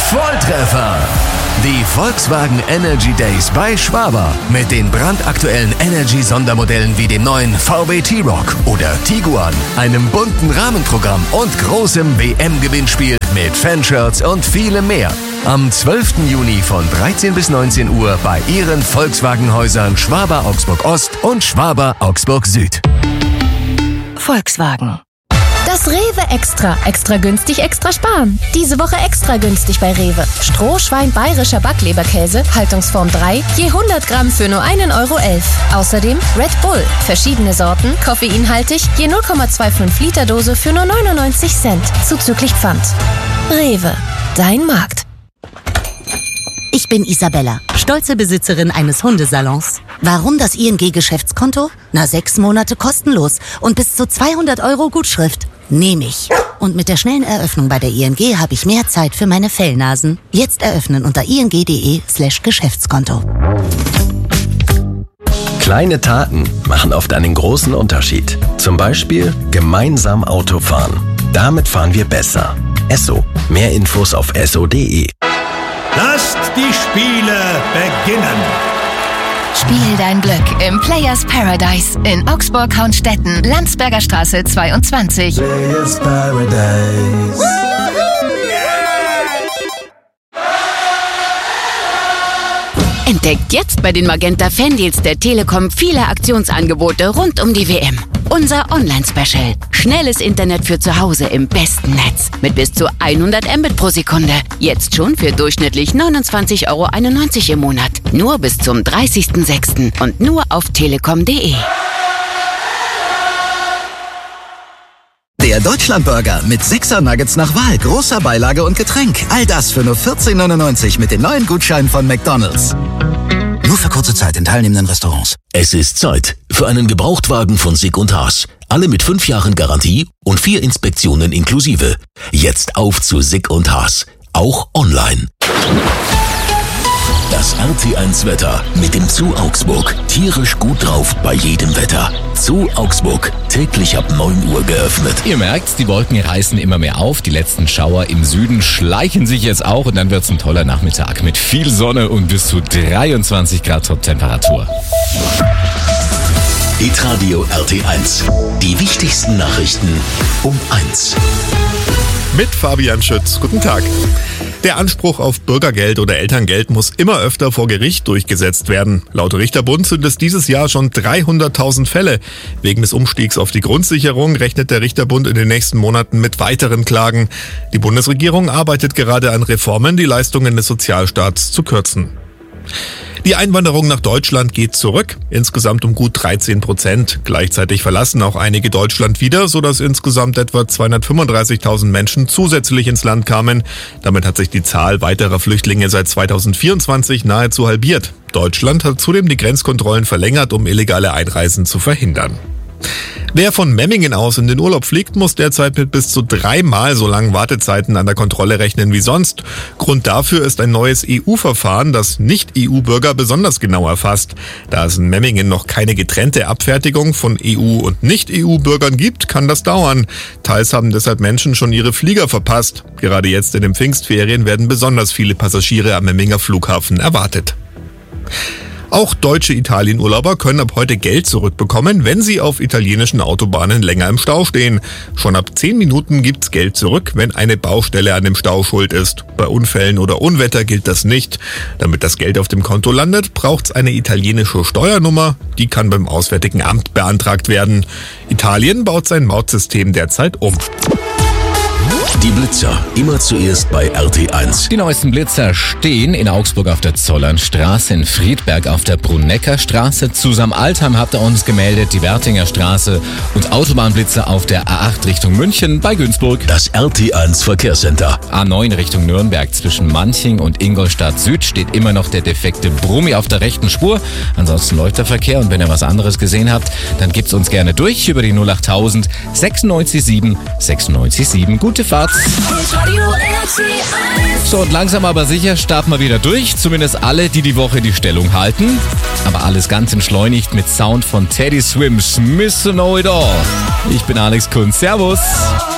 Volltreffer. Die Volkswagen Energy Days bei Schwaber. Mit den brandaktuellen Energy-Sondermodellen wie dem neuen VW T-Roc oder Tiguan, einem bunten Rahmenprogramm und großem WM-Gewinnspiel mit Fanshirts und vielem mehr. Am 12. Juni von 13 bis 19 Uhr bei Ihren Volkswagen-Häusern Schwaber Augsburg Ost und Schwaber Augsburg Süd. Volkswagen. Das Rewe Extra. Extra günstig, extra sparen. Diese Woche extra günstig bei Rewe. Strohschwein bayerischer Backleberkäse, Haltungsform 3, je 100 Gramm für nur 1,11 €. Außerdem Red Bull. Verschiedene Sorten, koffeinhaltig, je 0,25 Liter Dose für nur 99 Cent. Zuzüglich Pfand. Rewe. Dein Markt. Ich bin Isabella, stolze Besitzerin eines Hundesalons. Warum das ING-Geschäftskonto? 6 Monate kostenlos und bis zu 200 € Gutschrift. Nehme ich. Und mit der schnellen Eröffnung bei der ING habe ich mehr Zeit für meine Fellnasen. Jetzt eröffnen unter ing.de/Geschäftskonto. Kleine Taten machen oft einen großen Unterschied. Zum Beispiel gemeinsam Auto fahren. Damit fahren wir besser. Esso. Mehr Infos auf esso.de. Lasst die Spiele beginnen! Spiel dein Glück im Players Paradise in Augsburg-Haunstetten, Landsberger Straße 22. Players Paradise. Entdeckt jetzt bei den Magenta Fandeals der Telekom viele Aktionsangebote rund um die WM. Unser Online-Special. Schnelles Internet für zu Hause im besten Netz. Mit bis zu 100 Mbit pro Sekunde. Jetzt schon für durchschnittlich 29,91 € im Monat. Nur bis zum 30.06. und nur auf telekom.de. Der Deutschlandburger mit 6er Nuggets nach Wahl, großer Beilage und Getränk. All das für nur 14,99 mit den neuen Gutscheinen von McDonald's. Nur für kurze Zeit in teilnehmenden Restaurants. Es ist Zeit für einen Gebrauchtwagen von Sick & Haas. Alle mit 5 Jahren Garantie und 4 Inspektionen inklusive. Jetzt auf zu Sick & Haas. Auch online. Das RT1-Wetter mit dem Zoo Augsburg. Tierisch gut drauf bei jedem Wetter. Zoo Augsburg. Täglich ab 9 Uhr geöffnet. Ihr merkt, die Wolken reißen immer mehr auf. Die letzten Schauer im Süden schleichen sich jetzt auch. Und dann wird's ein toller Nachmittag mit viel Sonne und bis zu 23 Grad Top-Temperatur. Hitradio RT1. Die wichtigsten Nachrichten um 1. Mit Fabian Schütz. Guten Tag. Der Anspruch auf Bürgergeld oder Elterngeld muss immer öfter vor Gericht durchgesetzt werden. Laut Richterbund sind es dieses Jahr schon 300.000 Fälle. Wegen des Umstiegs auf die Grundsicherung rechnet der Richterbund in den nächsten Monaten mit weiteren Klagen. Die Bundesregierung arbeitet gerade an Reformen, die Leistungen des Sozialstaats zu kürzen. Die Einwanderung nach Deutschland geht zurück, insgesamt um gut 13%. Gleichzeitig verlassen auch einige Deutschland wieder, sodass insgesamt etwa 235.000 Menschen zusätzlich ins Land kamen. Damit hat sich die Zahl weiterer Flüchtlinge seit 2024 nahezu halbiert. Deutschland hat zudem die Grenzkontrollen verlängert, um illegale Einreisen zu verhindern. Wer von Memmingen aus in den Urlaub fliegt, muss derzeit mit bis zu 3-mal so langen Wartezeiten an der Kontrolle rechnen wie sonst. Grund dafür ist ein neues EU-Verfahren, das Nicht-EU-Bürger besonders genau erfasst. Da es in Memmingen noch keine getrennte Abfertigung von EU- und Nicht-EU-Bürgern gibt, kann das dauern. Teils haben deshalb Menschen schon ihre Flieger verpasst. Gerade jetzt in den Pfingstferien werden besonders viele Passagiere am Memminger Flughafen erwartet. Auch deutsche Italienurlauber können ab heute Geld zurückbekommen, wenn sie auf italienischen Autobahnen länger im Stau stehen. Schon ab 10 Minuten gibt's Geld zurück, wenn eine Baustelle an dem Stau schuld ist. Bei Unfällen oder Unwetter gilt das nicht. Damit das Geld auf dem Konto landet, braucht's eine italienische Steuernummer. Die kann beim Auswärtigen Amt beantragt werden. Italien baut sein Mautsystem derzeit um. Die Blitzer, immer zuerst bei RT1. Die neuesten Blitzer stehen in Augsburg auf der Zollernstraße, in Friedberg auf der Brunnecker Straße. Zusammen Altheim habt ihr uns gemeldet, die Wertinger Straße und Autobahnblitzer auf der A8 Richtung München bei Günzburg. Das RT1 Verkehrscenter. A9 Richtung Nürnberg zwischen Manching und Ingolstadt Süd steht immer noch der defekte Brummi auf der rechten Spur. Ansonsten läuft der Verkehr und wenn ihr was anderes gesehen habt, dann gibt's uns gerne durch über die 08000 967 967. Gute Fahrt. So, und langsam aber sicher starten wir wieder durch. Zumindest alle, die die Woche die Stellung halten. Aber alles ganz entschleunigt mit Sound von Teddy Swims. Miss Know It All. Ich bin Alex Kunz. Servus.